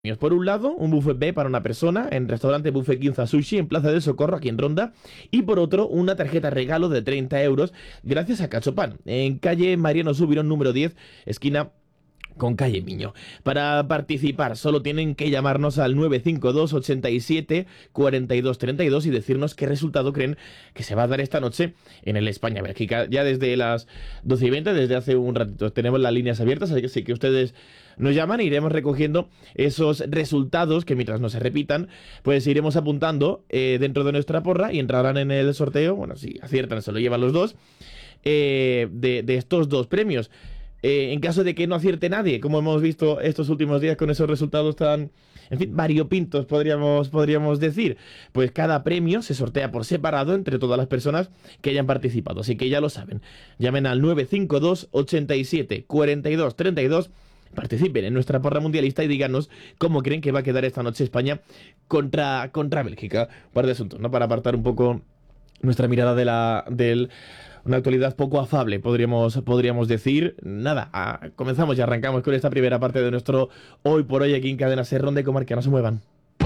Por un lado, un buffet B para una persona en restaurante Buffet Quinza Sushi en Plaza del Socorro, aquí en Ronda. Y por otro, una tarjeta regalo de 30 euros gracias a Cachopan, en calle Mariano Subirón número 10, esquina con calle Miño. Para participar solo tienen que llamarnos al 952 87 42 32 y decirnos qué resultado creen que se va a dar esta noche en el España-Bélgica. Ya desde las 12:20, desde hace un ratito, tenemos las líneas abiertas, así que sí que ustedes nos llaman e iremos recogiendo esos resultados que mientras no se repitan, pues iremos apuntando dentro de nuestra porra y entrarán en el sorteo. Bueno, si aciertan se lo llevan los dos, de estos dos premios. En caso de que no acierte nadie, como hemos visto estos últimos días con esos resultados tan, en fin, variopintos, podríamos decir, pues cada premio se sortea por separado entre todas las personas que hayan participado. Así que ya lo saben, llamen al 952 87 42 32, participen en nuestra porra mundialista y díganos cómo creen que va a quedar esta noche España contra Bélgica. Un par de asuntos, ¿no? Para apartar un poco nuestra mirada de una actualidad poco afable, podríamos decir. Nada, comenzamos y arrancamos con esta primera parte de nuestro Hoy por Hoy aquí en Cadena Ser, Ronda y Comarca. No se muevan.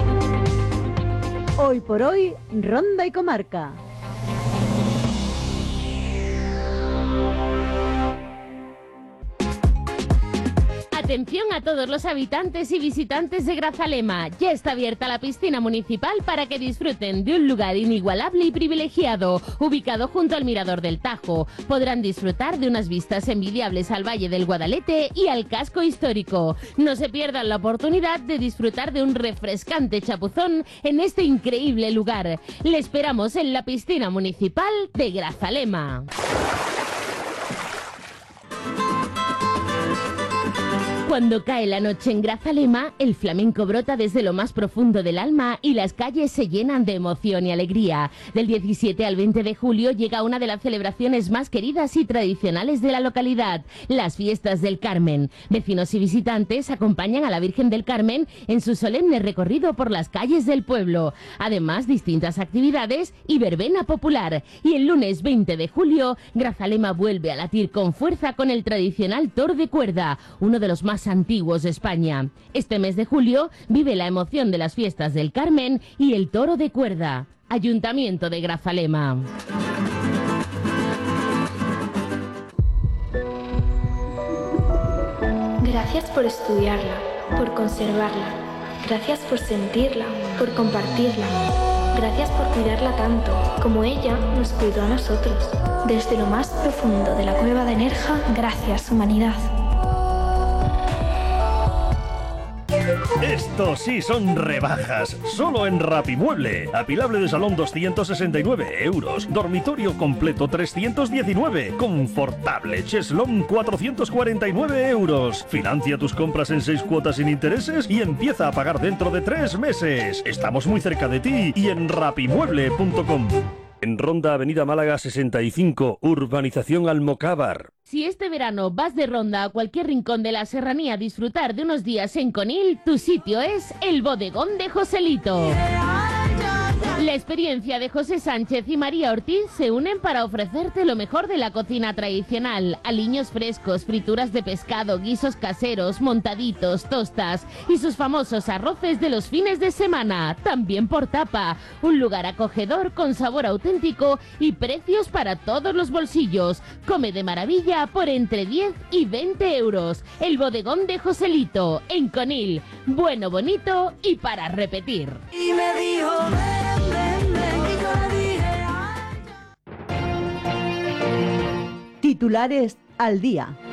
Hoy por Hoy, Ronda y Comarca. Atención a todos los habitantes y visitantes de Grazalema. Ya está abierta la piscina municipal para que disfruten de un lugar inigualable y privilegiado, ubicado junto al Mirador del Tajo. Podrán disfrutar de unas vistas envidiables al Valle del Guadalete y al casco histórico. No se pierdan la oportunidad de disfrutar de un refrescante chapuzón en este increíble lugar. Le esperamos en la piscina municipal de Grazalema. Cuando cae la noche en Grazalema, el flamenco brota desde lo más profundo del alma y las calles se llenan de emoción y alegría. Del 17 al 20 de julio llega una de las celebraciones más queridas y tradicionales de la localidad, las Fiestas del Carmen. Vecinos y visitantes acompañan a la Virgen del Carmen en su solemne recorrido por las calles del pueblo. Además, distintas actividades y verbena popular. Y el lunes 20 de julio, Grazalema vuelve a latir con fuerza con el tradicional toro de cuerda, uno de los más antiguos de España. Este mes de julio vive la emoción de las Fiestas del Carmen y el toro de cuerda. Ayuntamiento de Grazalema. Gracias por estudiarla, por conservarla. Gracias por sentirla, por compartirla. Gracias por cuidarla tanto, como ella nos cuidó a nosotros. Desde lo más profundo de la cueva de Nerja, gracias, humanidad. Estos sí son rebajas, solo en Rapimueble. Apilable de salón 269 euros, dormitorio completo 319, confortable cheslón 449 euros. Financia tus compras en 6 cuotas sin intereses y empieza a pagar dentro de 3 meses. Estamos muy cerca de ti y en rapimueble.com. En Ronda, Avenida Málaga 65, Urbanización Almocávar. Si este verano vas de ronda a cualquier rincón de la serranía a disfrutar de unos días en Conil, tu sitio es el Bodegón de Joselito. La experiencia de José Sánchez y María Ortiz se unen para ofrecerte lo mejor de la cocina tradicional: aliños frescos, frituras de pescado, guisos caseros, montaditos, tostas y sus famosos arroces de los fines de semana, también por tapa. Un lugar acogedor con sabor auténtico y precios para todos los bolsillos. Come de maravilla por entre 10 y 20 euros. El Bodegón de Joselito, en Conil. Bueno, bonito y para repetir. Y me dijo, ven, ven, ven, y yo le dije, Titulares al día.